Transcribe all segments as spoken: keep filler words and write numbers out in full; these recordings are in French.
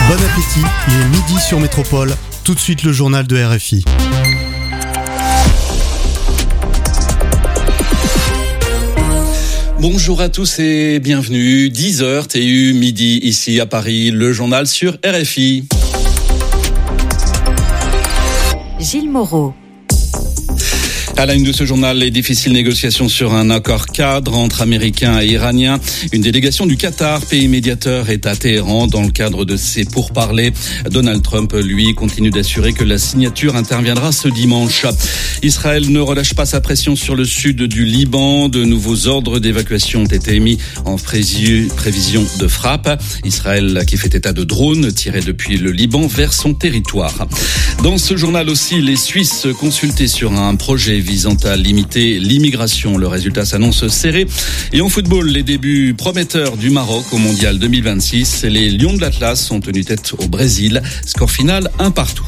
Bon appétit, il est midi sur Métropole. Tout de suite le journal de R F I. Bonjour à tous et bienvenue. dix heures T U, midi ici à Paris, le journal sur R F I. Gilles Moreau. À la une de ce journal, les difficiles négociations sur un accord cadre entre Américains et Iraniens. Une délégation du Qatar, pays médiateur, est à Téhéran dans le cadre de ces pourparlers. Donald Trump, lui, continue d'assurer que la signature interviendra ce dimanche. Israël ne relâche pas sa pression sur le sud du Liban. De nouveaux ordres d'évacuation ont été émis en prévision de frappe. Israël qui fait état de drones tirés depuis le Liban vers son territoire. Dans ce journal aussi, les Suisses consultés sur un projet visant à limiter l'immigration. Le résultat s'annonce serré. Et en football, les débuts prometteurs du Maroc au Mondial deux mille vingt-six. Les Lions de l'Atlas ont tenu tête au Brésil. Score final un partout.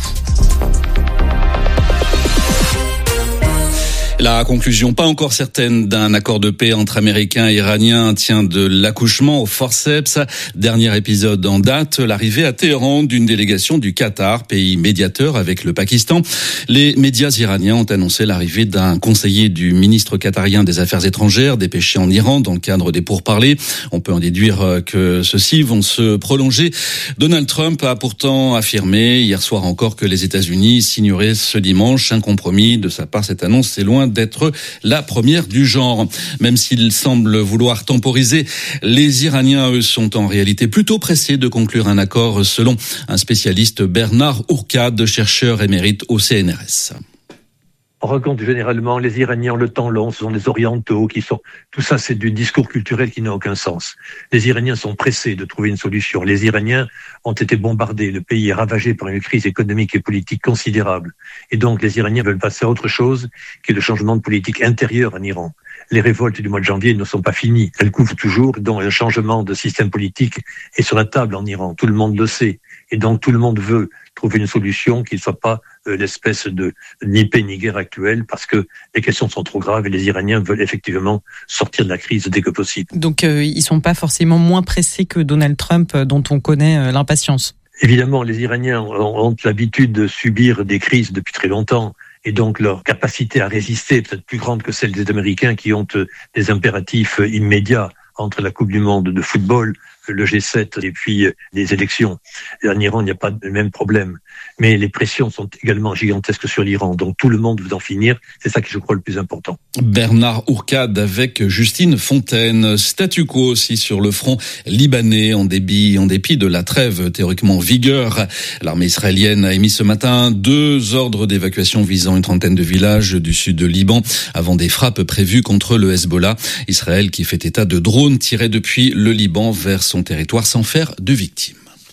La conclusion, pas encore certaine, d'un accord de paix entre Américains et Iraniens tient de l'accouchement au forceps. Dernier épisode en date, l'arrivée à Téhéran d'une délégation du Qatar, pays médiateur avec le Pakistan. Les médias iraniens ont annoncé l'arrivée d'un conseiller du ministre qatarien des Affaires étrangères dépêché en Iran dans le cadre des pourparlers. On peut en déduire que ceux-ci vont se prolonger. Donald Trump a pourtant affirmé hier soir encore que les États-Unis signeraient ce dimanche un compromis. De sa part, cette annonce est loin d'être la première du genre. Même s'il semble vouloir temporiser, les Iraniens, eux, sont en réalité plutôt pressés de conclure un accord, selon un spécialiste, Bernard Ourcade, chercheur émérite au C N R S. On raconte généralement les Iraniens ont le temps long, ce sont des orientaux qui sont... Tout ça, c'est du discours culturel qui n'a aucun sens. Les Iraniens sont pressés de trouver une solution. Les Iraniens ont été bombardés. Le pays est ravagé par une crise économique et politique considérable. Et donc, les Iraniens veulent passer à autre chose, qui est le changement de politique intérieure en Iran. Les révoltes du mois de janvier ne sont pas finies. Elles couvrent toujours, donc un changement de système politique est sur la table en Iran. Tout le monde le sait. Et donc, tout le monde veut trouver une solution qui ne soit pas euh, l'espèce de ni paix ni guerre actuelle, parce que les questions sont trop graves et les Iraniens veulent effectivement sortir de la crise dès que possible. Donc, euh, ils ne sont pas forcément moins pressés que Donald Trump, euh, dont on connaît euh, l'impatience. Évidemment, les Iraniens ont, ont l'habitude de subir des crises depuis très longtemps. Et donc, leur capacité à résister est peut-être plus grande que celle des Américains qui ont euh, des impératifs euh, immédiats entre la Coupe du Monde de football, le G sept et puis les élections. Et en Iran, il n'y a pas le même problème. Mais les pressions sont également gigantesques sur l'Iran. Donc tout le monde veut en finir. C'est ça qui, je crois, le plus important. Bernard Ourcade avec Justine Fontaine. Statu quo aussi sur le front libanais en dépit, en dépit de la trêve théoriquement en vigueur. L'armée israélienne a émis ce matin deux ordres d'évacuation visant une trentaine de villages du sud de Liban avant des frappes prévues contre le Hezbollah. Israël qui fait état de drones tirés depuis le Liban vers son territoire sans faire de victimes.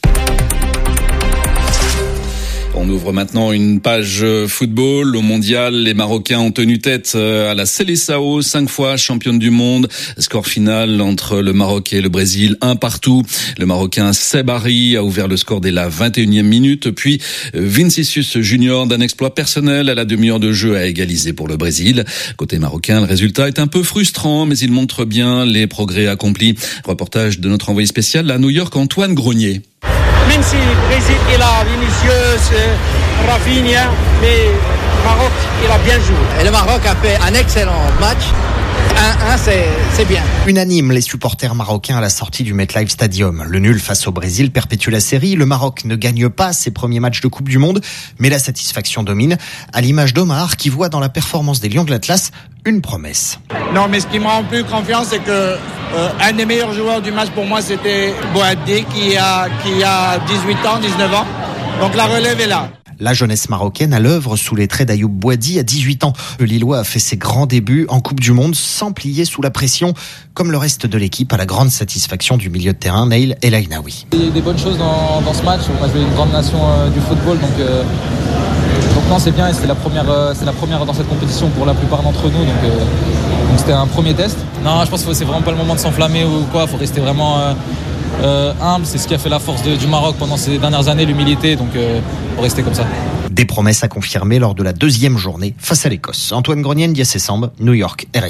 On ouvre maintenant une page football. Au mondial, les Marocains ont tenu tête à la Seleção, cinq fois championne du monde. Score final entre le Maroc et le Brésil, un partout. Le Marocain Seb Harry a ouvert le score dès la vingt et unième minute. Puis Vinícius Junior, d'un exploit personnel à la demi-heure de jeu, a égalisé pour le Brésil. Côté marocain, le résultat est un peu frustrant, mais il montre bien les progrès accomplis. Reportage de notre envoyé spécial à New York, Antoine Grenier. Même si le Brésil, il a Vinícius, Rafinha, mais le Maroc, il a bien joué. Et le Maroc a fait un excellent match. un un, c'est, c'est bien. Unanime, les supporters marocains à la sortie du MetLife Stadium. Le nul face au Brésil perpétue la série. Le Maroc ne gagne pas ses premiers matchs de Coupe du Monde, mais la satisfaction domine, à l'image d'Omar qui voit dans la performance des Lions de l'Atlas une promesse. Non, mais ce qui me rend plus confiance, c'est que euh, un des meilleurs joueurs du match pour moi, c'était Boadé, qui a, qui a dix-huit ans, dix-neuf ans. Donc la relève est là. La jeunesse marocaine à l'œuvre sous les traits d'Ayoub Boadi à dix-huit ans. Le Lillois a fait ses grands débuts en Coupe du Monde sans plier sous la pression, comme le reste de l'équipe à la grande satisfaction du milieu de terrain Naïl El Ainaoui. Il y a des bonnes choses dans, dans ce match. On a joué une grande nation euh, du football, donc, euh, donc non, c'est bien. Et c'est la première, euh, c'est la première dans cette compétition pour la plupart d'entre nous. Donc, euh, donc c'était un premier test. Non, je pense que c'est vraiment pas le moment de s'enflammer ou quoi. Il faut rester vraiment euh, euh, humble. C'est ce qui a fait la force de, du Maroc pendant ces dernières années, l'humilité. Donc, euh, faut rester comme ça. Des promesses à confirmer lors de la deuxième journée face à l'Écosse. Antoine Grenier, Ndiassé Samb, New York, R F I.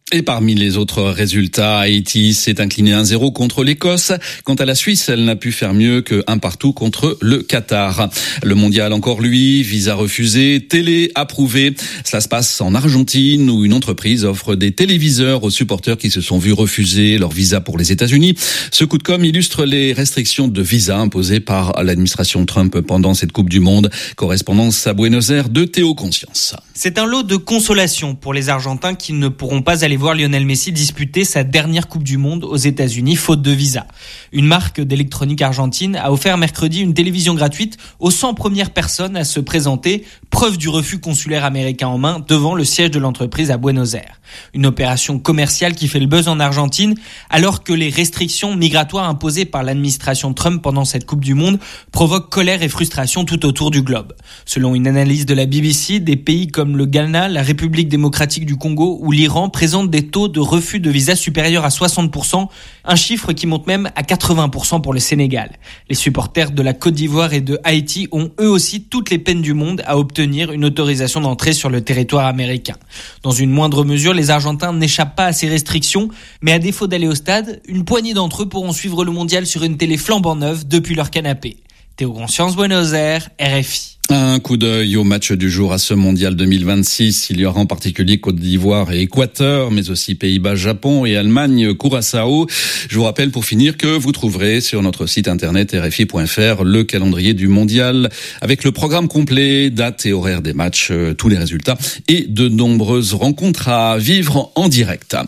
Et parmi les autres résultats, Haïti s'est incliné un zéro contre l'Écosse. Quant à la Suisse, elle n'a pu faire mieux que un partout contre le Qatar. Le mondial encore lui, visa refusé, télé approuvé. Cela se passe en Argentine où une entreprise offre des téléviseurs aux supporters qui se sont vus refuser leur visa pour les États-Unis. Ce coup de com' illustre les restrictions de visa imposées par l'administration Trump pendant cette Coupe du Monde. Correspondance à Buenos Aires de Théo Conscience. C'est un lot de consolation pour les Argentins qui ne pourront pas aller voir Lionel Messi disputer sa dernière Coupe du Monde aux États-Unis faute de visa. Une marque d'électronique argentine a offert mercredi une télévision gratuite aux cent premières personnes à se présenter, preuve du refus consulaire américain en main devant le siège de l'entreprise à Buenos Aires. Une opération commerciale qui fait le buzz en Argentine alors que les restrictions migratoires imposées par l'administration Trump pendant cette Coupe du Monde provoquent colère et frustration tout autour du globe. Selon une analyse de la B B C, des pays comme le Ghana, la République démocratique du Congo ou l'Iran présentent des taux de refus de visa supérieurs à soixante pour cent, un chiffre qui monte même à quatre-vingts pour cent pour le Sénégal. Les supporters de la Côte d'Ivoire et de Haïti ont eux aussi toutes les peines du monde à obtenir une autorisation d'entrée sur le territoire américain. Dans une moindre mesure, les Argentins n'échappent pas à ces restrictions, mais à défaut d'aller au stade, une poignée d'entre eux pourront suivre le mondial sur une télé flambant neuve depuis leur canapé. Théo Conscience, Buenos Aires, R F I. Un coup d'œil au match du jour à ce mondial deux mille vingt-six. Il y aura en particulier Côte d'Ivoire et Équateur, mais aussi Pays-Bas, Japon et Allemagne, Curaçao. Je vous rappelle pour finir que vous trouverez sur notre site internet r f i point f r le calendrier du mondial avec le programme complet, date et horaire des matchs, tous les résultats et de nombreuses rencontres à vivre en direct.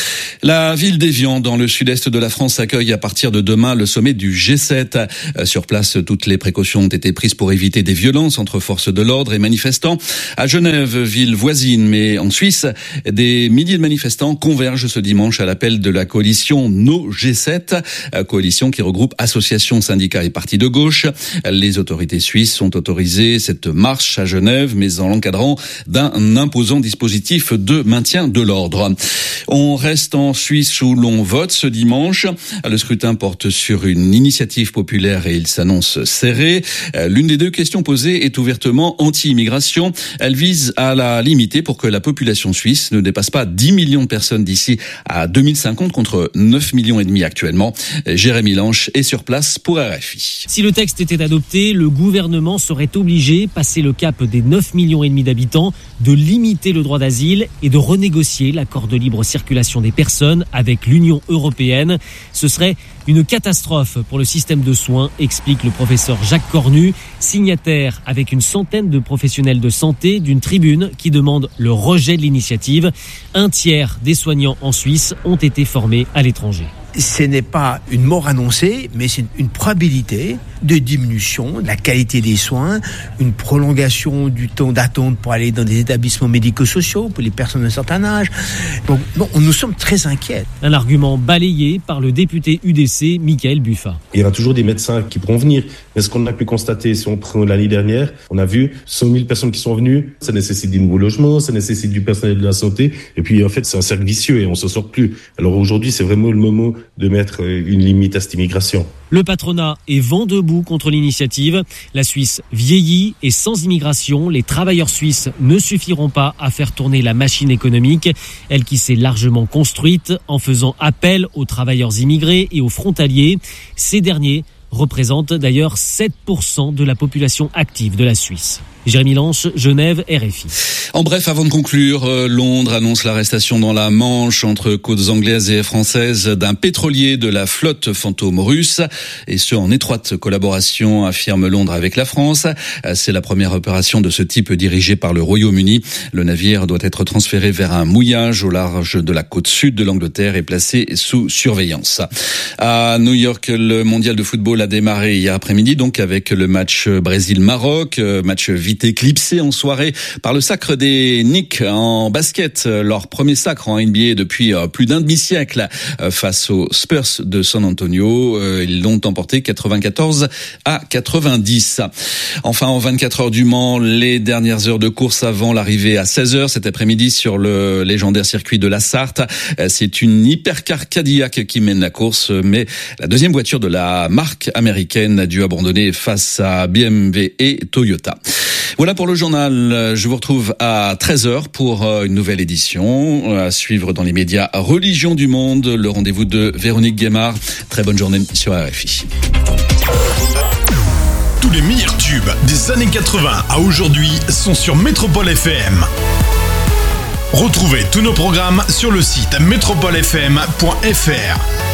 La ville d'Évian, dans le sud-est de la France, accueille à partir de demain le sommet du G sept. Sur place, toutes les précautions ont été prises pour éviter des violences entre forces de l'ordre et manifestants. À Genève, ville voisine, mais en Suisse, des milliers de manifestants convergent ce dimanche à l'appel de la coalition No G sept, coalition qui regroupe associations, syndicats et partis de gauche. Les autorités suisses ont autorisé cette marche à Genève, mais en l'encadrant d'un imposant dispositif de maintien de l'ordre. On reste en Suisse où l'on vote ce dimanche. Le scrutin porte sur une initiative populaire et il s'annonce serré. L'une des deux questions posées est ouvertement anti-immigration. Elle vise à la limiter pour que la population suisse ne dépasse pas dix millions de personnes d'ici à deux mille cinquante contre neuf millions et demi actuellement. Jérémy Lanche est sur place pour R F I. Si le texte était adopté, le gouvernement serait obligé, passé le cap des neuf millions et demi d'habitants, de limiter le droit d'asile et de renégocier l'accord de libre circulation des personnes avec l'Union européenne. Ce serait une catastrophe pour le système de soins, explique le professeur Jacques Cornu, signataire avec une centaine de professionnels de santé d'une tribune qui demande le rejet de l'initiative. Un tiers des soignants en Suisse ont été formés à l'étranger. Ce n'est pas une mort annoncée, mais c'est une probabilité de diminution de la qualité des soins, une prolongation du temps d'attente pour aller dans des établissements médico-sociaux pour les personnes d'un certain âge. Donc, bon, nous sommes très inquiets. Un argument balayé par le député U D C, Michael Buffa. Il y aura toujours des médecins qui pourront venir. Mais ce qu'on a pu constater, si on prend l'année dernière, on a vu cent mille personnes qui sont venues. Ça nécessite des nouveaux logements, ça nécessite du personnel de la santé. Et puis, en fait, c'est un cercle vicieux et on s'en sort plus. Alors aujourd'hui, c'est vraiment le moment de mettre une limite à cette immigration. Le patronat est vent debout contre l'initiative. La Suisse vieillit et sans immigration, les travailleurs suisses ne suffiront pas à faire tourner la machine économique. Elle qui s'est largement construite en faisant appel aux travailleurs immigrés et aux frontaliers. Ces derniers représentent d'ailleurs sept pour cent de la population active de la Suisse. Jérémy Lanche, Genève, R F I. En bref, avant de conclure, Londres annonce l'arrestation dans la Manche entre côtes anglaises et françaises d'un pétrolier de la flotte fantôme russe, et ce en étroite collaboration, affirme Londres, avec la France. C'est la première opération de ce type dirigée par le Royaume-Uni. Le navire doit être transféré vers un mouillage au large de la côte sud de l'Angleterre et placé sous surveillance. À New York, le mondial de football a démarré hier après-midi, donc avec le match Brésil-Maroc, match vite éclipsé en soirée par le sacre des Knicks en basket, leur premier sacre en N B A depuis plus d'un demi-siècle face aux Spurs de San Antonio. Ils l'ont emporté quatre-vingt-quatorze à quatre-vingt-dix. Enfin, en vingt-quatre heures du Mans, les dernières heures de course avant l'arrivée à seize heures cet après-midi sur le légendaire circuit de la Sarthe. C'est une hypercar Cadillac qui mène la course, mais la deuxième voiture de la marque américaine a dû abandonner face à B M W et Toyota. Voilà pour le journal. Je vous retrouve à treize heures pour une nouvelle édition. À suivre dans les médias Religion du Monde, le rendez-vous de Véronique Guémard. Très bonne journée sur R F I. Tous les meilleurs tubes des années quatre-vingts à aujourd'hui sont sur Métropole F M. Retrouvez tous nos programmes sur le site métropole f m point f r.